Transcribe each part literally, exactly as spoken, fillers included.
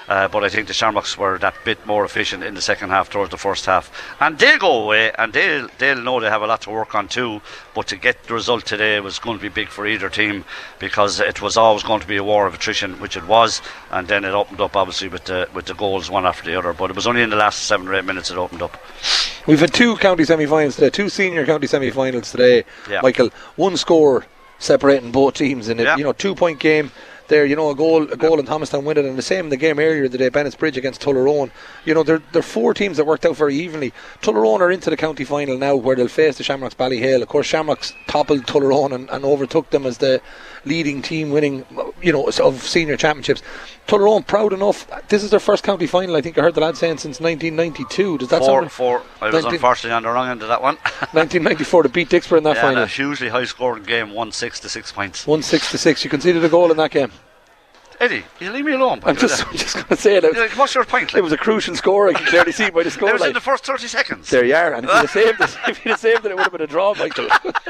uh, but I think the Shamrocks were that bit more efficient in the second half towards the first half, and they'll go away and they'll, they'll know they have a lot to work on too, but to get the result today was going to be big for either team, because it was always going to be a war of attrition, which it was, and then it opened up obviously with the, with the goals one after the other, but it was only in the last seven or eight minutes it opened up. We've had two county semi-finals today, two senior county semi-finals today, yeah. Michael, one score separating both teams in a yeah. you know, two point game there, you know, a goal a goal yeah. in Thomastown win it, and the same in the game earlier today, Bennett's Bridge against Tullaroan. You know, there there are four teams that worked out very evenly. Tullaroan are into the county final now, where they'll face the Shamrocks Ballyhale. Of course, Shamrocks toppled Tullaroan and, and overtook them as the leading team winning, you know, of senior championships. Tullaroan proud enough, this is their first county final, I think I heard the lad saying, since nineteen ninety-two. Does that four, sound four. I was unfortunately on the wrong end of that one. nineteen ninety-four to beat Dixborough in that yeah, final. A hugely high scoring game, one six to six points. one six to six. You conceded a goal in that game. Eddie, you leave me alone. I'm just, I'm just going to say that. Like, what's your point? Like? It was a crucial score. I can clearly see by the score. It was like. in the first thirty seconds. There you are. And if you'd have saved it, if you'd have saved it, it would have been a draw, Michael.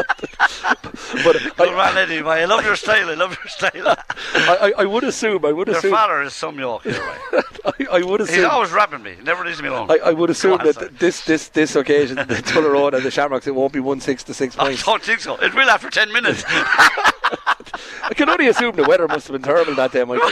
But good man, Eddie. I love your style. I love your style. I, I, I would assume. I would your assume. Your father is some York, right? I, I would assume. He's always rapping me. He never leaves me alone. I, I would assume on, that sorry. this this this occasion, the Tullaroan and the Shamrocks, it won't be one six to six points. I don't think so. It will after ten minutes. I can only assume the weather must have been terrible that day, Michael.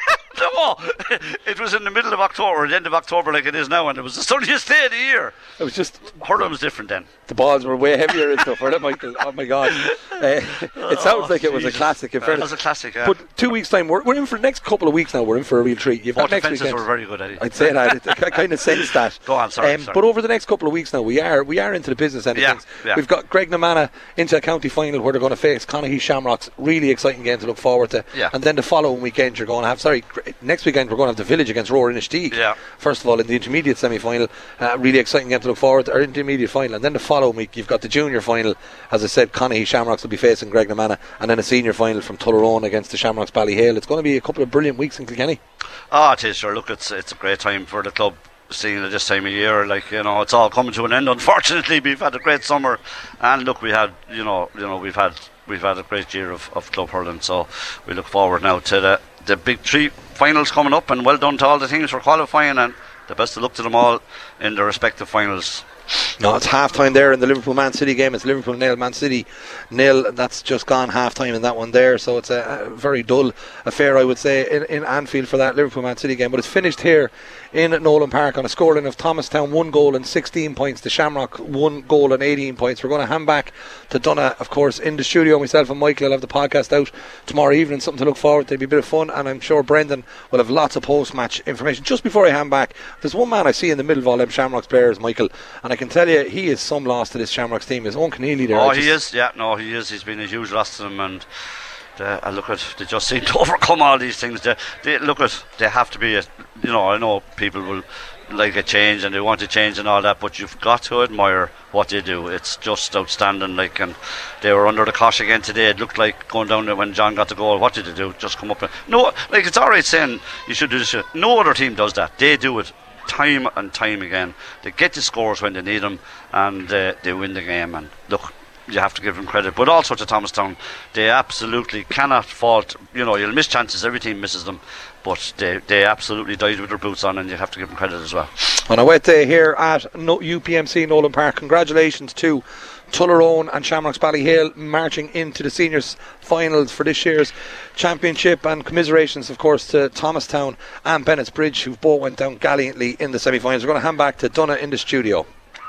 No, it was in the middle of October, the end of October like it is now, and it was the sunniest day of the year. It was just hurling was different then. The balls were way heavier and stuff, weren't it, Michael? Oh my God! Uh, it sounds oh, like it was geez. a classic. In uh, fairness, it was a classic. Yeah. But two weeks time, we're, we're in for the next couple of weeks now. We're in for a real treat. You've Both got next defences weekend. were very good, Eddie. I'd say that. I kind of sense that. Go on, sorry, um, sorry. But over the next couple of weeks now, we are we are into the business end of yeah, things. Yeah. We've got Greg Namana into a county final where they're going to face Connahee Shamrocks. Really exciting game to look forward to. Yeah. And then the following weekend, you're going to have. Sorry, next weekend we're going to have the Village against Roar Inishtig. Yeah. First of all, in the intermediate semi-final, uh, really exciting game to look forward to. Or intermediate final, and then the following week you've got the junior final. As I said, Connahee Shamrocks will be facing Greg Namana, and then a senior final from Tullaroan against the Shamrocks Ballyhale. It's going to be a couple of brilliant weeks in Kilkenny. Oh, it is, sure. Look, it's it's a great time for the club, seeing it this time of year. Like, you know, it's all coming to an end. Unfortunately, we've had a great summer, and look, we had, you know, you know, we've had we've had a great year of, of club hurling. So we look forward now to the the big three finals coming up, and well done to all the teams for qualifying, and the best of luck to them all in their respective finals. No, it's half time there in the Liverpool Man City game. It's Liverpool nil, Man City nil. That's just gone half time in that one there. So it's a, a very dull affair, I would say, in, in Anfield for that Liverpool Man City game. But it's finished here in Nolan Park on a scoreline of Thomastown one goal and sixteen points, the Shamrock one goal and eighteen points. We're going to hand back to Donna, of course, in the studio. Myself and Michael will have the podcast out tomorrow evening, something to look forward to. It'll be a bit of fun, and I'm sure Brendan will have lots of post-match information. Just before I hand back, there's one man I see in the middle of all them Shamrocks players, Michael, and I can tell you he is some loss to this Shamrocks team. His own Keneally there. Oh, he is, yeah, no, he is. He's been a huge loss to them, and Uh, I look at they just seem to overcome all these things. They, they look at they have to be a, you know, I know people will like a change and they want to change and all that, but you've got to admire what they do. It's just outstanding. Like, and they were under the cosh again today. It looked like going down there when John got the goal. What did they do? Just come up and, no, like, it's alright saying you should do this. No other team does that. They do it time and time again. They get the scores when they need them, and uh, they win the game. And look, you have to give them credit, but also to Thomastown, they absolutely cannot fault. You know, you'll miss chances, every team misses them, but they, they absolutely died with their boots on, and you have to give them credit as well. On a wet day here at U P M C Nolan Park, congratulations to Tullaroan and Shamrocks Ballyhale marching into the seniors finals for this year's championship, and commiserations of course to Thomastown and Bennett's Bridge, who both went down gallantly in the semi-finals. We're going to hand back to Donna in the studio.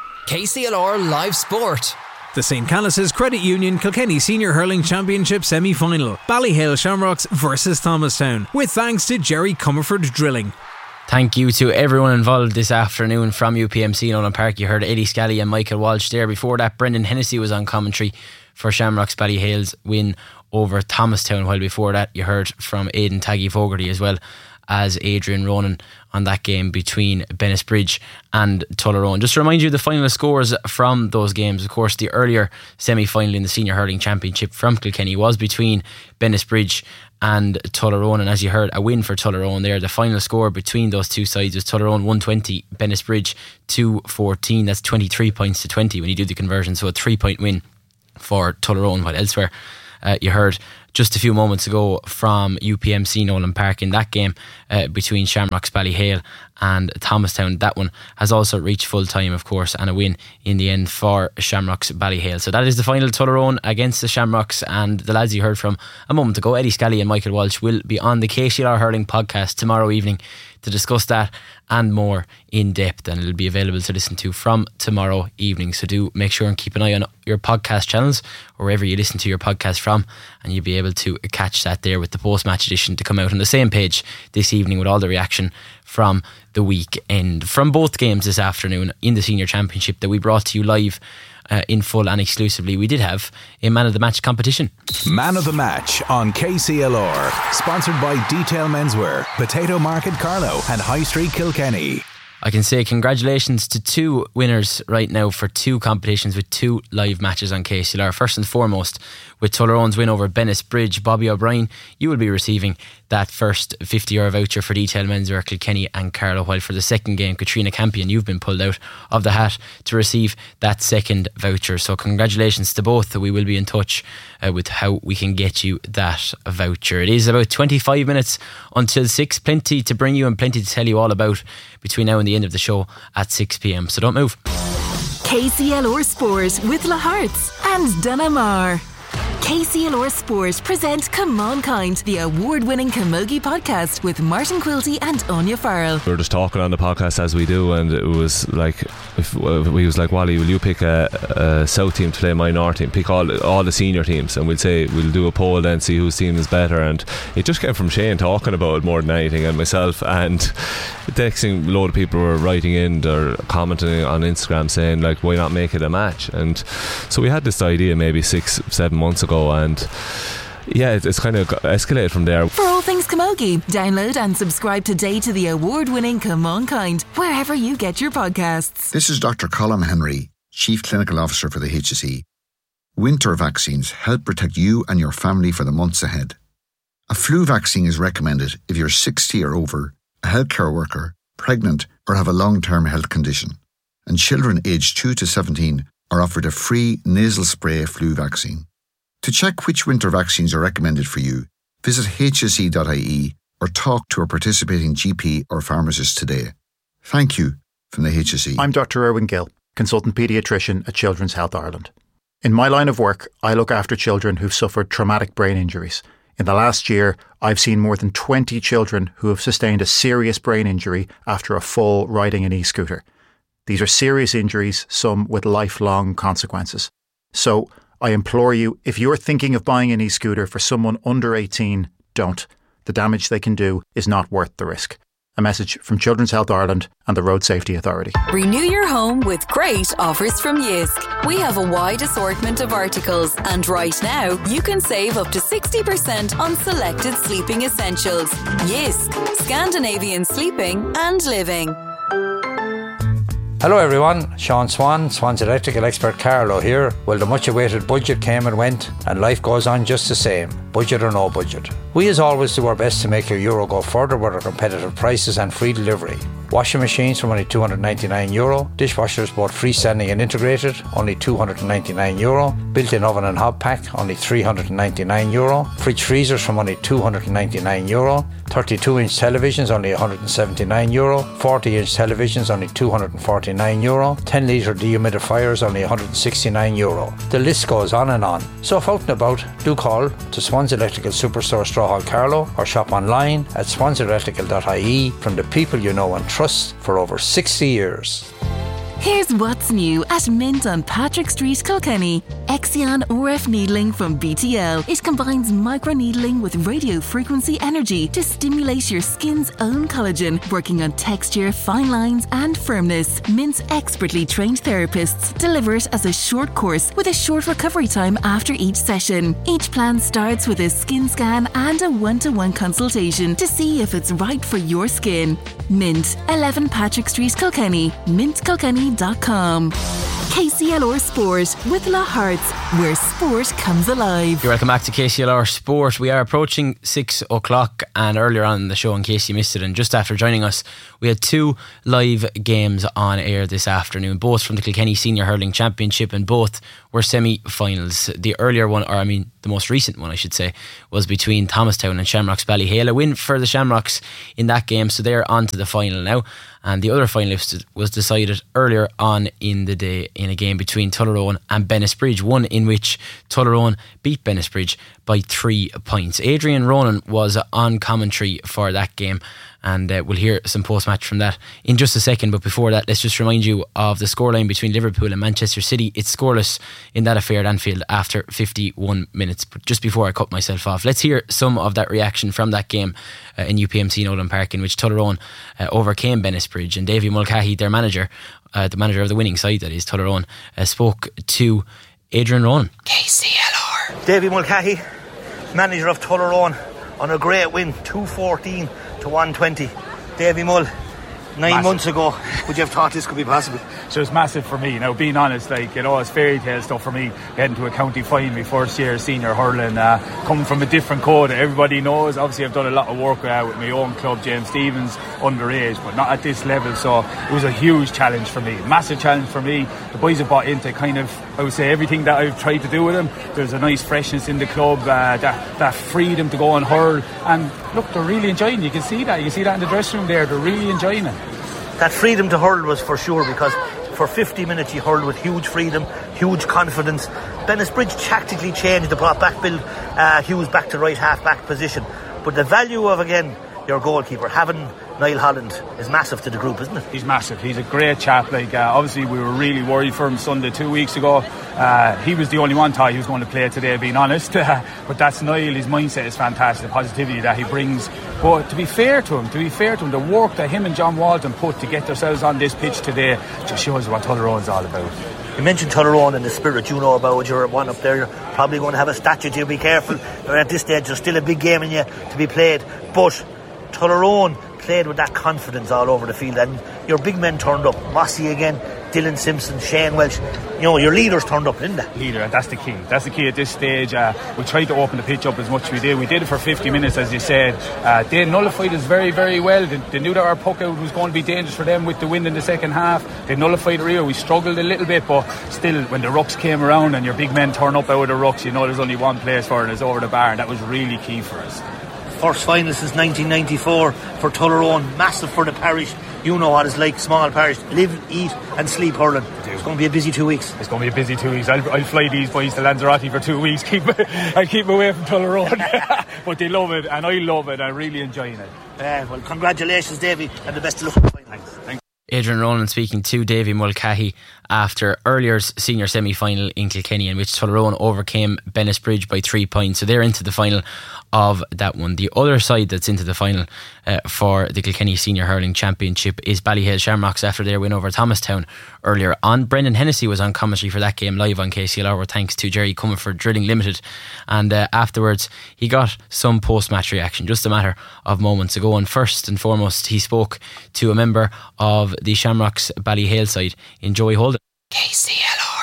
K C L R Live Sport. The Saint Canice's Credit Union Kilkenny Senior Hurling Championship semi-final. Ballyhale Shamrocks versus Thomastown. With thanks to Jerry Comerford Drilling. Thank you to everyone involved this afternoon from U P M C Nolan Park. You heard Eddie Scally and Michael Walsh there. Before that, Brendan Hennessy was on commentary for Shamrocks Ballyhale's win over Thomastown, while before that you heard from Aidan Taggy Fogarty as well as Adrian Ronan on that game between Bennett's Bridge and Tullaroan. Just to remind you the final scores from those games. Of course, the earlier semi-final in the Senior Hurling Championship from Kilkenny was between Bennett's Bridge and Tullaroan, and as you heard, a win for Tullaroan there. The final score between those two sides was Tullaroan one twenty, Bennett's Bridge two fourteen. That's twenty-three points to twenty when you do the conversion, so a three point win for Tullaroan, while elsewhere Uh, you heard just a few moments ago from U P M C Nolan Park in that game uh, between Shamrocks Ballyhale and Thomastown. That one has also reached full time, of course, and a win in the end for Shamrocks Ballyhale. So that is the final Tullaroan against the Shamrocks, and the lads you heard from a moment ago, Eddie Scally and Michael Walsh, will be on the K C L R Hurling podcast tomorrow evening to discuss that and more in depth, and it'll be available to listen to from tomorrow evening. So do make sure and keep an eye on your podcast channels or wherever you listen to your podcast from, and you'll be able to catch that there with the post-match edition to come out on the same page this evening with all the reaction from the weekend. From both games this afternoon in the Senior Championship that we brought to you live Uh, in full and exclusively, we did have a Man of the Match competition. Man of the Match on K C L R, sponsored by Detail Menswear, Potato Market Carlow and High Street Kilkenny. I can say congratulations to two winners right now for two competitions with two live matches on K C L R. First and foremost, with Tullaroan's win over Bennis Bridge, Bobby O'Brien, you will be receiving that first fifty euro voucher for Detail Menswear, Kilkenny and Carlow, while for the second game, Katrina Campion, you've been pulled out of the hat to receive that second voucher. So congratulations to both. We will be in touch uh, with how we can get you that voucher. It is about twenty-five minutes until six. Plenty to bring you and plenty to tell you all about between now and the end of the show at six p.m. So don't move. K C L R Sport with La Hearts and Dunamar. K C L R Sport present Come On Kind, the award-winning Camogie podcast with Martin Quilty and Anya Farrell. We were just talking on the podcast as we do, and it was like, if we was like, Wally, will you pick a, a South team to play my North team? Pick all all the senior teams, and we'll say we'll do a poll then, see whose team is better. And it just came from Shane talking about it more than anything, and myself. And the next thing, a load of people were writing in or commenting on Instagram saying like, why not make it a match? And so we had this idea maybe six, seven months ago. And yeah, it's kind of escalated from there. For all things Camogie, download and subscribe today to the award-winning Come On Kind, wherever you get your podcasts. This is Doctor Colm Henry, Chief Clinical Officer for the H S E. Winter vaccines help protect you and your family for the months ahead. A flu vaccine is recommended if you're sixty or over, a healthcare worker, pregnant or have a long-term health condition. And children aged two to seventeen are offered a free nasal spray flu vaccine. To check which winter vaccines are recommended for you, visit H S E dot I E or talk to a participating G P or pharmacist today. Thank you from the H S E. I'm Doctor Erwin Gill, consultant paediatrician at Children's Health Ireland. In my line of work, I look after children who've suffered traumatic brain injuries. In the last year, I've seen more than twenty children who have sustained a serious brain injury after a fall riding an e-scooter. These are serious injuries, some with lifelong consequences. So, I implore you, if you're thinking of buying an e-scooter for someone under eighteen, don't. The damage they can do is not worth the risk. A message from Children's Health Ireland and the Road Safety Authority. Renew your home with great offers from Jysk. We have a wide assortment of articles, and right now you can save up to sixty percent on selected sleeping essentials. Jysk, Scandinavian sleeping and living. Hello everyone, Sean Swan, Swan's electrical expert Carlo here. Well, the much awaited budget came and went, and life goes on just the same, budget or no budget. We as always do our best to make your euro go further with our competitive prices and free delivery. Washing machines from only two hundred ninety-nine euro, dishwashers both freestanding and integrated, only two hundred ninety-nine euro, built-in oven and hob pack, only three hundred ninety-nine euro, fridge freezers from only two hundred ninety-nine euro, thirty-two inch televisions only one hundred seventy-nine euro, forty inch televisions only two hundred forty-nine euro, ten litre dehumidifiers only one hundred sixty-nine euro. The list goes on and on. So if out and about, do call to Swans Electrical Superstore Strawhall Carlow or shop online at swans electrical dot I E from the people you know and trust for over sixty years. Here's what's new at Mint on Patrick Street, Kilkenny. Exion R F needling from B T L. It combines microneedling with radio frequency energy to stimulate your skin's own collagen, working on texture, fine lines and firmness. Mint's expertly trained therapists deliver it as a short course with a short recovery time after each session. Each plan starts with a skin scan and a one-to-one consultation to see if it's right for your skin. Mint, eleven Patrick Street, Kilkenny. mint kilkenny dot com. K C L R Sport with La Hearts, where sport comes alive. You're welcome back to K C L R Sport. We are approaching six o'clock, and earlier on in the show, in case you missed it, and just after joining us, we had two live games on air this afternoon, both from the Kilkenny Senior Hurling Championship, and both were semi-finals. The earlier one, or I mean the most recent one I should say, was between Thomastown and Shamrocks Ballyhale. A win for the Shamrocks in that game, so they're on to the final now. And the other finalist was decided earlier on in the day in a game between Tullaroan and Bennisbridge, one in which Tullaroan beat Bennisbridge by three points. Adrian Ronan was on commentary for that game, and uh, we'll hear some post-match from that in just a second. But before that, let's just remind you of the scoreline between Liverpool and Manchester City. It's scoreless in that affair at Anfield after fifty-one minutes. But just before I cut myself off, let's hear some of that reaction from that game uh, in U P M C Nolan Park, in which Tullaroan uh, overcame Bennisbridge, and Davy Mulcahy, their manager, uh, the manager of the winning side, that is Tullaroan, uh, spoke to Adrian Ronan. K C L R. Davy Mulcahy, manager of Tullaroan, on a great win, two fourteen to one twenty. Davy Mull, nine massive. months ago, would you have thought this could be possible? So it's massive for me. Now, being honest, like, you know, it's fairy tale stuff for me, getting to a county final, my first year senior hurling, uh, coming from a different code. Everybody knows, obviously I've done a lot of work uh, with my own club, James Stephens, underage, but not at this level. So it was a huge challenge for me, massive challenge for me. The boys have bought into kind of, I would say, everything that I've tried to do with them. There's a nice freshness in the club, uh, that, that freedom to go and hurl, and look, they're really enjoying it. You can see that, you can see that in the dressing room there, they're really enjoying it. That freedom to hurl was for sure, because for fifty minutes he hurled with huge freedom, huge confidence. Bennisbridge tactically changed, they brought back Bill uh, Hughes back to right half back position, but the value of, again, your goalkeeper, having Niall Holland, is massive to the group, isn't it? He's massive. He's a great chap. Like, uh, obviously we were really worried for him Sunday two weeks ago. Uh, he was the only one thought he was going to play today, being honest. Uh, but that's Niall. His mindset is fantastic. The positivity that he brings. But to be fair to him, to be fair to him, the work that him and John Walton put to get themselves on this pitch today just shows what Tullaroan's all about. You mentioned Tullaroan and the spirit you know about. You're one up there, you're probably going to have a statue to be careful. At this stage there's still a big game in you to be played, but Tullaroan played with that confidence all over the field, and your big men turned up. Mossy again, Dylan Simpson, Shane Welsh. You know, your leaders turned up, didn't they? Leader, that's the key. That's the key at this stage. Uh, we tried to open the pitch up as much as we did. We did it for fifty minutes, as you said. Uh, they nullified us very, very well. They, they knew that our puck out was going to be dangerous for them with the wind in the second half. They nullified the rear. We struggled a little bit, but still, when the rucks came around and your big men turn up out of the rucks, you know there's only one place for it, and it's over the bar, and that was really key for us. First final since nineteen ninety-four for Tullaroan, massive for the parish. You know what it's like, small parish, live, eat and sleep hurling. It's going to be a busy two weeks. It's going to be a busy two weeks. I'll, I'll fly these boys to Lanzarote for two weeks. Keep, I'll keep away from Tullaroan. But they love it, and I love it. I'm really enjoying it. Uh, well, congratulations, Davy, and the best of luck in the final. Thanks. Thanks. Adrian Ronan speaking to Davy Mulcahy after earlier's senior semi-final in Kilkenny, in which Tullaroan overcame Bennisbridge by three points. So they're into the final of that one. The other side that's into the final uh, for the Kilkenny Senior Hurling Championship is Ballyhale Shamrocks after their win over Thomastown earlier on. Brendan Hennessy was on commentary for that game live on K C L R, with thanks to Jerry Comerford Drilling Limited, and uh, afterwards he got some post-match reaction just a matter of moments ago. And first and foremost, he spoke to a member of the Shamrocks Ballyhale side in Joey Holden. K C L R.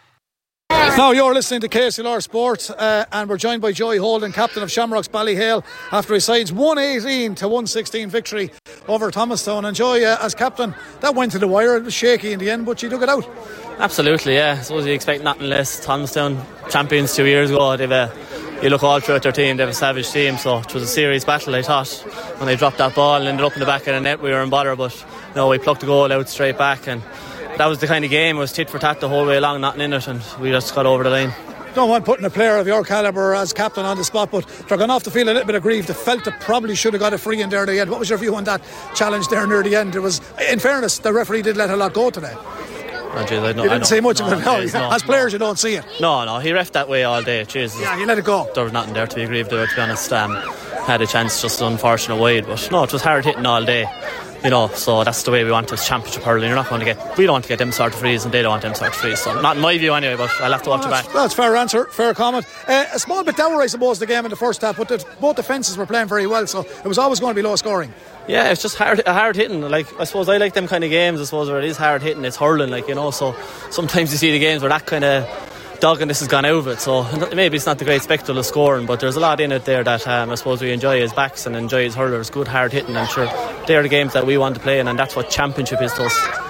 Now you're listening to K C L R Sport, uh, and we're joined by Joey Holden, captain of Shamrocks Ballyhale, after his side's one eighteen to one sixteen victory over Thomastown. And Joey, uh, as captain, that went to the wire. It was shaky in the end, but you took it out. Absolutely, yeah. I suppose you expect nothing less. Thomastown champions two years ago. They've a, you look all throughout their team, they have a savage team, so it was a serious battle. I thought when they dropped that ball and ended up in the back of the net, we were in bother, but no, we plucked the goal out straight back, and that was the kind of game. It was tit for tat the whole way along, nothing in it, and we just got over the line. No one putting a player of your calibre as captain on the spot, but they're going off to feel a little bit aggrieved. They felt they probably should have got a free in there at the end. What was your view on that challenge there near the end? It was, in fairness, the referee did let a lot go today. Oh, geez, I know, you didn't I see much no, of it. No, geez, no, as players, no. you don't see it. No, no, he reffed that way all day. Jesus. Yeah, he let it go. There was nothing there to be aggrieved about, to be honest. Um, had a chance, just an unfortunate wide, but no, it was hard hitting all day. You know, so that's the way we want this championship hurling. You're not going to get, we don't want to get them sort of frees, and they don't want them sort of frees. So not in my view anyway, but I'll have to watch well, it back. That's fair answer, fair comment. Uh, a small bit dour, I suppose, the game in the first half, but the, both defences were playing very well, so it was always going to be low scoring. Yeah, it's just hard, hard hitting. Like, I suppose I like them kind of games, I suppose, where it is hard hitting, it's hurling, like, you know. So sometimes you see the games where that kind of doggedness has gone out of it. So maybe it's not the great spectacle of scoring, but there's a lot in it there that um, I suppose we enjoy as backs and enjoy as hurlers. Good hard hitting, I'm sure they're the games that we want to play in, and that's what championship is to us.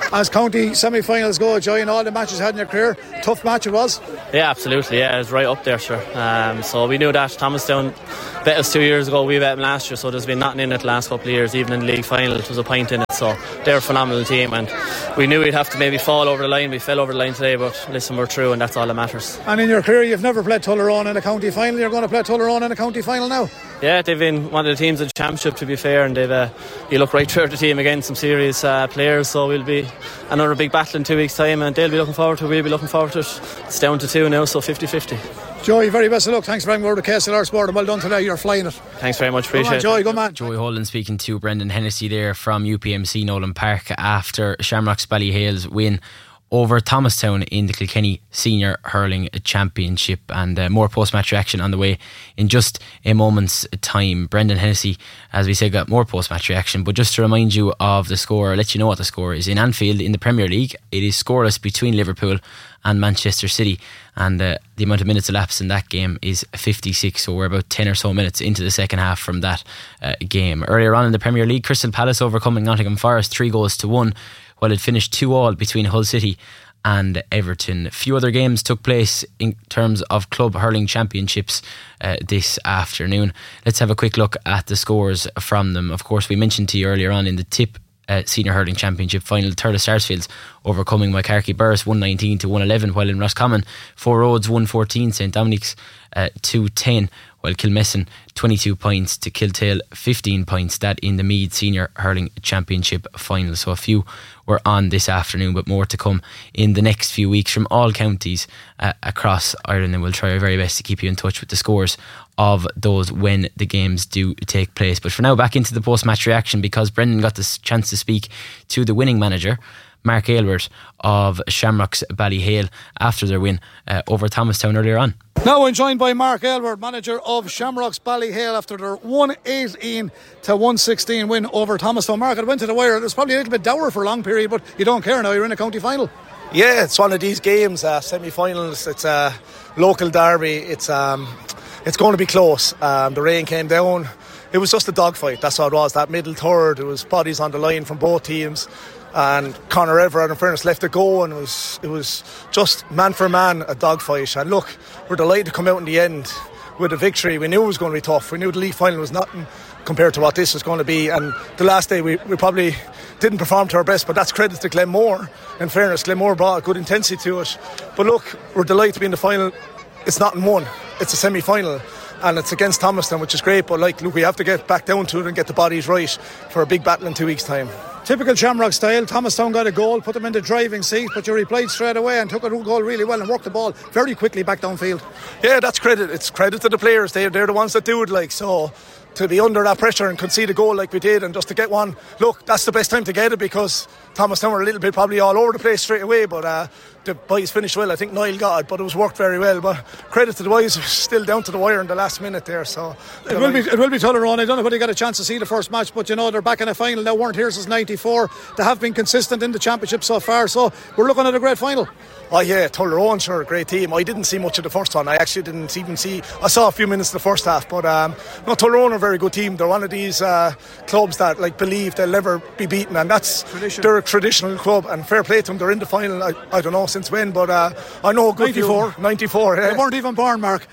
As county semi-finals go, Joy, and all the matches you had in your career, tough match it was. Yeah, absolutely. Yeah, it was right up there, sure. Um, so we knew that Thomastown bet us two years ago, we bet them last year, so there's been nothing in it the last couple of years. Even in the league final, it was a point in it. So they're a phenomenal team, and we knew we'd have to maybe fall over the line. We fell over the line today, but listen, we're through, and that's all that matters. And in your career, you've never played Tullaroan in a county final. You're going to play Tullaroan in a county final now. Yeah, they've been one of the teams in the championship, to be fair, and they've uh, you look right through the team again, some serious uh, players, so we'll be another big battle in two weeks' time, and they'll be looking forward to it, we'll be looking forward to it. It's down to two now, so fifty-fifty. Joey, very best of luck. Thanks for having me over to K S L R Sport, and well done today. You're flying it. Thanks very much, appreciate on, it. Joey, good man. Joey Holden speaking to Brendan Hennessy there from U P M C Nolan Park after Shamrocks Ballyhale's win over Thomastown in the Kilkenny Senior Hurling Championship, and uh, more post-match reaction on the way in just a moment's time. Brendan Hennessy, as we said, got more post-match reaction, but just to remind you of the score, let you know what the score is. In Anfield in the Premier League, it is scoreless between Liverpool and Manchester City, and uh, the amount of minutes elapsed in that game is fifty-six, so we're about ten or so minutes into the second half from that uh, game. Earlier on in the Premier League, Crystal Palace overcoming Nottingham Forest three goals to one, while it finished two all between Hull City and Everton. A few other games took place in terms of club hurling championships uh, this afternoon. Let's have a quick look at the scores from them. Of course, we mentioned to you earlier on in the tip uh, Senior Hurling Championship final, Thurles Sarsfields overcoming Moycarkey Burris one nineteen to one eleven, while in Roscommon Four Roads one fourteen, St Dominic's uh, two ten, while Kilmessan twenty-two points to Kiltale fifteen points. That in the Meath Senior Hurling Championship final. So a few were on this afternoon, but more to come in the next few weeks from all counties uh, across Ireland, and we'll try our very best to keep you in touch with the scores of those when the games do take place. But for now, back into the post-match reaction, because Brendan got the chance to speak to the winning manager, Mark Aylward of Shamrocks Ballyhale, after their win uh, over Thomastown earlier on. Now I'm joined by Mark Aylward, manager of Shamrocks Ballyhale, after their one eighteen to one sixteen win over Thomastown. Mark, it went to the wire. It was probably a little bit dour for a long period, but you don't care now, you're in a county final. Yeah, it's one of these games, uh, semi-finals. It's a local derby. It's um, it's going to be close. Um, the rain came down. It was just a dogfight. That's how it was. That middle third, it was bodies on the line from both teams. And Conor Everett, in fairness, left it go, and it was it was just man for man a dogfight. And look, we're delighted to come out in the end with a victory. We knew it was going to be tough. We knew the league final was nothing compared to what this was going to be. And the last day we, we probably didn't perform to our best, but that's credit to Glenmore. In fairness, Glenmore brought a good intensity to it. But look, we're delighted to be in the final. It's not in one. It's a semi-final. And it's against Thomastown, which is great. But like, look, we have to get back down to it and get the bodies right for a big battle in two weeks' time. Typical Shamrock style. Thomastown got a goal, put them in the driving seat, but you replied straight away and took a goal really well and worked the ball very quickly back downfield. Yeah, that's credit. It's credit to the players. They, they're the ones that do it. Like, so to be under that pressure and concede a goal like we did, and just to get one, look, that's the best time to get it, because Thomastown were a little bit probably all over the place straight away, but uh, the boys finished well. I think Niall got it, but it was worked very well. But credit to the boys, still down to the wire in the last minute there. So it will be it will be Tullaroan. I don't know whether they got a chance to see the first match, but you know they're back in a final. They weren't here since ninety-four. They have been consistent in the championship so far, so we're looking at a great final. Oh yeah, Tullaroan, sure, a great team. I didn't see much of the first one. I actually didn't even see. I saw a few minutes of the first half, but um, no, Tullaroan are a very good team. They're one of these uh, clubs that like believe they'll never be beaten, and that's Tradition. They're a traditional club. And fair play to them. They're in the final. I, I don't know since when, but uh, I know a good ninety-four. Few, ninety-four. Yeah. They weren't even born, Mark.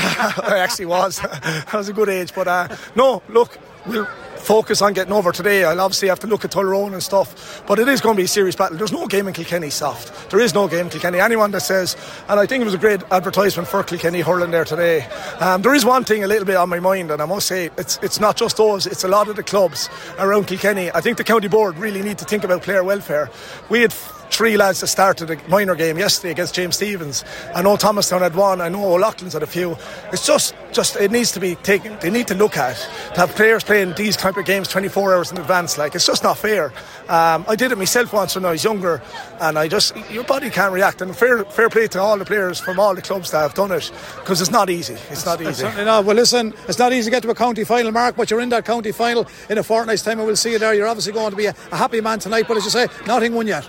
I actually was. That was a good age, but uh, no, look, we'll focus on getting over today. I'll obviously have to look at Tullaroan and stuff, but it is going to be a serious battle. There's no game in Kilkenny soft. There is no game in Kilkenny. Anyone that says, and I think it was a great advertisement for Kilkenny hurling there today. Um, there is one thing a little bit on my mind, and I must say it's it's not just those, it's a lot of the clubs around Kilkenny. I think the county board really need to think about player welfare. We had three lads that started a minor game yesterday against James Stephens. I know Thomastown had one, I know O'Loughlin's had a few. It's just, just it needs to be taken, they need to look at to have players playing these type of games twenty-four hours in advance. Like, it's just not fair. um, I did it myself once when I was younger, and I just, your body can't react. And fair, fair play to all the players from all the clubs that have done it, because it's not easy. It's not easy. It's not, well listen, it's not easy to get to a county final, Mark, but you're in that county final in a fortnight's time, and we'll see you there. You're obviously going to be a, a happy man tonight, but as you say, nothing won yet. No,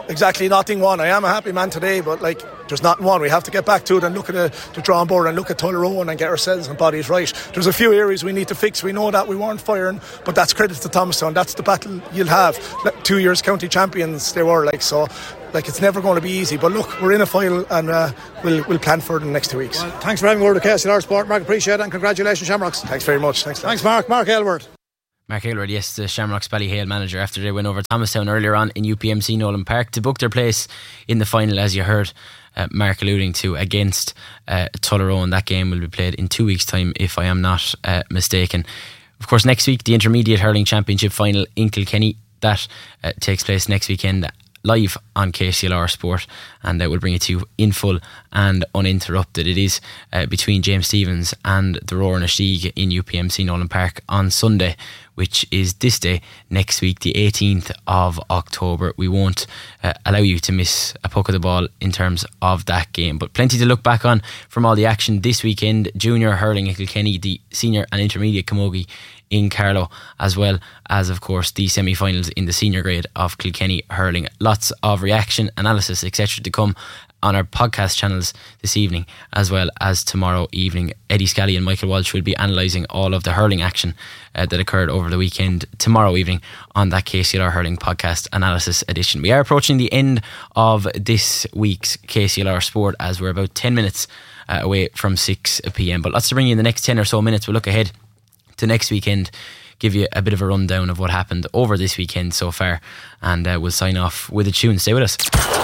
exactly nothing won. I am a happy man today, but like there's nothing won. We have to get back to it and look at the, the drawing board and look at Tullaroan and get ourselves and bodies right. There's a few areas we need to fix. We know that we weren't firing, but that's credit to Thomastown. That's the battle you'll have. Like, two years county champions they were like so. Like it's never going to be easy, but look, we're in a final and uh, we'll we'll plan for it in the next two weeks. Well, thanks for having a word of K C L R Sport, Mark. Appreciate it, and congratulations, Shamrocks. Thanks very much. Thanks, thanks, Mark. Mark Aylward. Mark Aylward, yes, the Shamrocks Ballyhale manager after they went over Thomastown earlier on in U P M C Nolan Park to book their place in the final, as you heard uh, Mark alluding to, against uh, Tullaroan. That game will be played in two weeks' time, if I am not uh, mistaken. Of course, next week, the Intermediate Hurling Championship final in Kilkenny. That uh, takes place next weekend, live on K C L R Sport, and uh, we'll bring it to you in full and uninterrupted. It is uh, between James Stephens and the Roar na Stig in U P M C Nolan Park on Sunday, which is this day next week, the eighteenth of October. We won't uh, allow you to miss a puck of the ball in terms of that game, but plenty to look back on from all the action this weekend. Junior hurling in Kilkenny, the senior and intermediate camogie in Carlow, as well as of course the semi-finals in the senior grade of Kilkenny hurling. Lots of reaction, analysis, etc. to come on our podcast channels this evening, as well as tomorrow evening. Eddie Scally and Michael Walsh will be analysing all of the hurling action uh, that occurred over the weekend tomorrow evening on that K C L R Hurling Podcast Analysis edition. We are approaching the end of this week's K C L R Sport, as we're about ten minutes uh, away from six p.m. But lots to bring you in the next ten or so minutes. We'll look ahead to next weekend, give you a bit of a rundown of what happened over this weekend so far, and uh, we'll sign off with a tune. Stay with us.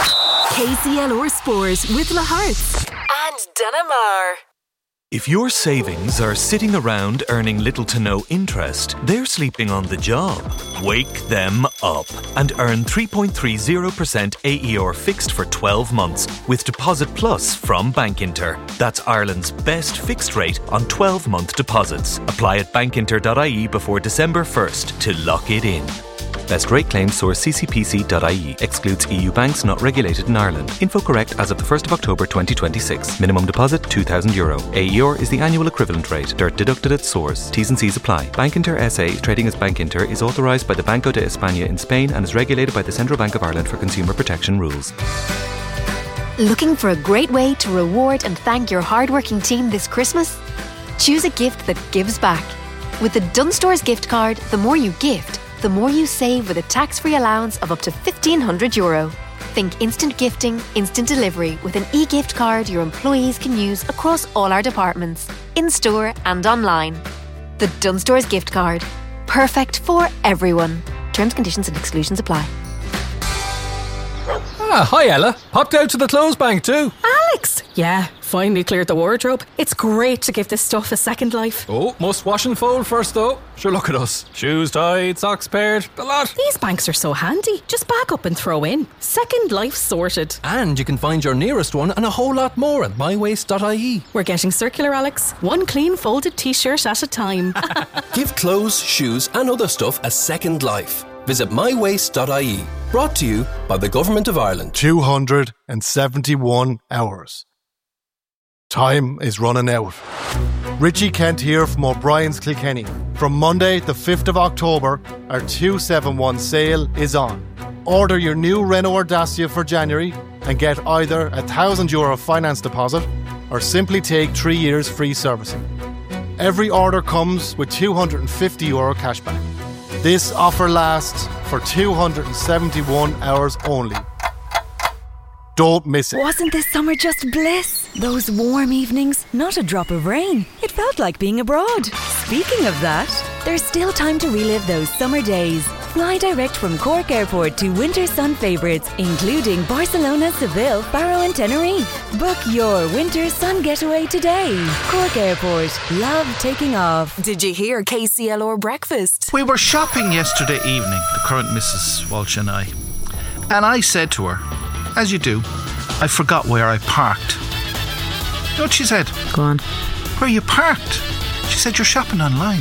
K C L R Sport with La Hearts and Dunamar. If your savings are sitting around earning little to no interest, they're sleeping on the job. Wake them up and earn three point three zero percent A E R fixed for twelve months with Deposit Plus from Bankinter. That's Ireland's best fixed rate on twelve-month deposits. Apply at bankinter dot I E before December first to lock it in. Best rate claim source c c p c dot I E. Excludes E U banks not regulated in Ireland. Info correct as of the first of October twenty twenty-six. Minimum deposit two thousand euro. A E R is the annual equivalent rate. Dirt deducted at source. T's and C's apply. Bankinter S A, trading as Bankinter, is authorised by the Banco de España in Spain and is regulated by the Central Bank of Ireland for consumer protection rules. Looking for a great way to reward and thank your hardworking team this Christmas? Choose a gift that gives back. With the Dunstores gift card, the more you gift, the more you save with a tax-free allowance of up to fifteen hundred euro. Think instant gifting, instant delivery with an e-gift card your employees can use across all our departments, in-store and online. The Dunstores gift card. Perfect for everyone. Terms, conditions and exclusions apply. Ah, hi Ella. Popped out to the clothes bank too. Alex! Yeah, finally cleared the wardrobe. It's great to give this stuff a second life. Oh, must wash and fold first though. Sure, look at us. Shoes tied, socks paired, the lot. These banks are so handy. Just back up and throw in. Second life sorted. And you can find your nearest one and a whole lot more at my waste dot I E. We're getting circular, Alex. One clean folded t-shirt at a time. Give clothes, shoes and other stuff a second life. Visit my waste dot I E. Brought to you by the Government of Ireland. two hundred seventy-one hours. Time is running out. Richie Kent here from O'Brien's Kilkenny. From Monday the fifth of October, our two seventy-one sale is on. Order your new Renault Dacia for January and get either a one thousand euro finance deposit or simply take three years free servicing. Every order comes with two hundred fifty euro cashback. This offer lasts for two hundred seventy-one hours only. Don't miss it. Wasn't this summer just bliss? Those warm evenings, not a drop of rain. It felt like being abroad. Speaking of that, there's still time to relive those summer days. Fly direct from Cork Airport to winter sun favourites, including Barcelona, Seville, Faro and Tenerife. Book your winter sun getaway today. Cork Airport. Love taking off. Did you hear K C L R breakfast? We were shopping yesterday evening, the current Missus Walsh and I. And I said to her, as you do, I forgot where I parked. You know what she said? Go on. Where you parked? She said, you're shopping online.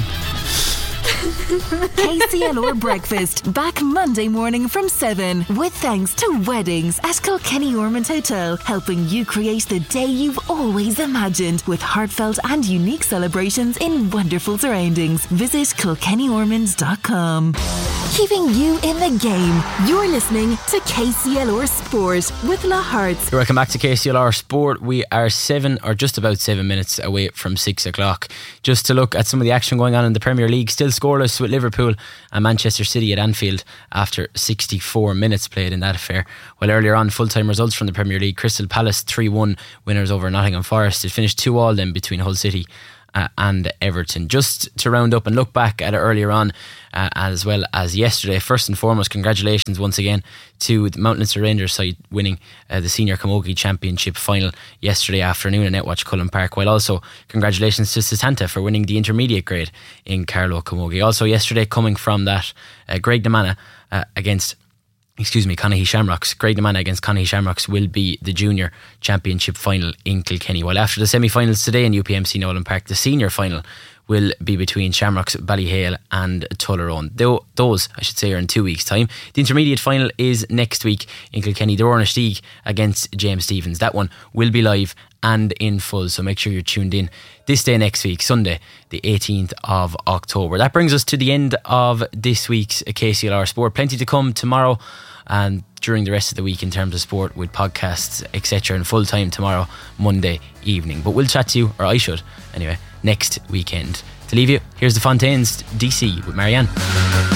K C L R Breakfast, back Monday morning from seven, with thanks to Weddings at Kilkenny Ormond Hotel, helping you create the day you've always imagined with heartfelt and unique celebrations in wonderful surroundings. Visit kilkenny ormonds dot com. keeping you in the game. You're listening to K C L R Sport with La Hearts. Welcome back to K C L R Sport. We are seven or just about seven minutes away from six o'clock. Just to look at some of the action going on in the Premier League. Still scoreless with Liverpool and Manchester City at Anfield after sixty-four minutes played in that affair. While earlier on, full-time results from the Premier League. Crystal Palace three one winners over Nottingham Forest. It finished two all then between Hull City Uh, and Everton. Just to round up and look back at it earlier on, uh, as well as yesterday, first and foremost, congratulations once again to the Mount Leinster Rangers side winning uh, the Senior Camogie Championship final yesterday afternoon at Netwatch Cullen Park, while also congratulations to Setanta for winning the intermediate grade in Carlow Camogie. Also yesterday, coming from that, uh, Greg Demana uh, against Excuse me, Conahy Shamrocks. Greg Demana against Conahy Shamrocks will be the junior championship final in Kilkenny. While after the semi-finals today in U P M C Nolan Park, the senior final will be between Shamrocks, Ballyhale and Tullerone. Though, those, I should say, are in two weeks' time. The intermediate final is next week in Kilkenny. The Rowan Steig against James Stephens. That one will be live and in full, so make sure you're tuned in this day next week, Sunday the eighteenth of October. That brings us to the end of this week's K C L R Sport. Plenty to come tomorrow and during the rest of the week in terms of sport, with podcasts etc, and full time tomorrow Monday evening. But we'll chat to you, or I should anyway, next weekend. To leave you, here's the Fontaines D C with Marianne.